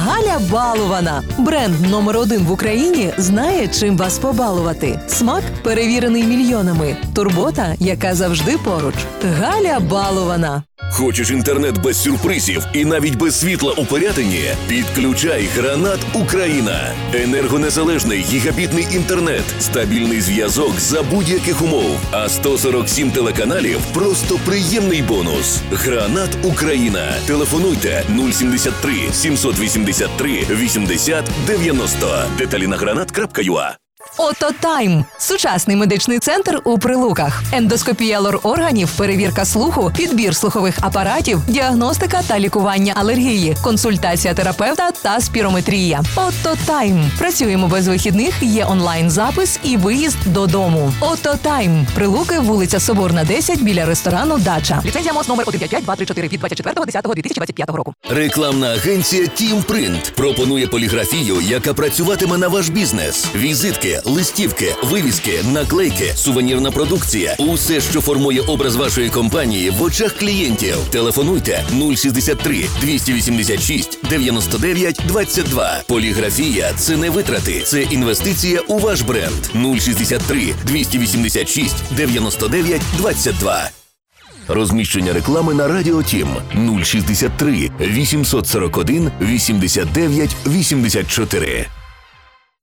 Галя Балована. Бренд номер 1 в Україні знає, чим вас побалувати. Смак перевірений мільйонами. Турбота, яка завжди поруч. Галя Балована. Хочеш інтернет без сюрпризів і навіть без світла у перетині? Підключай Гранат Україна. Енергонезалежний гігабітний інтернет, стабільний зв'язок за будь-яких умов. А 147 телеканалів – просто приємний бонус. Гранат Україна. Телефонуйте 073 783 80 90. Деталі на granat.ua. Ототайм – сучасний медичний центр у Прилуках. Ендоскопія лор-органів, перевірка слуху, підбір слухових апаратів, діагностика та лікування алергії, консультація терапевта та спірометрія. Ототайм. Працюємо без вихідних, є онлайн-запис і виїзд додому. Ототайм. Прилуки, вулиця Соборна, 10, біля ресторану «Дача». Ліцензія МОЗ номер 155-234 від 24.10.2025 року. Рекламна агенція «Тімпринт» пропонує поліграфію, яка працюватиме на ваш бізнес. Візитки, листівки, вивіски, наклейки, сувенірна продукція. Усе, що формує образ вашої компанії в очах клієнтів. Телефонуйте 063 286 99 22. Поліграфія – це не витрати, це інвестиція у ваш бренд. 063 286 99 22. Розміщення реклами на Радіо Тім 063 841 89 84.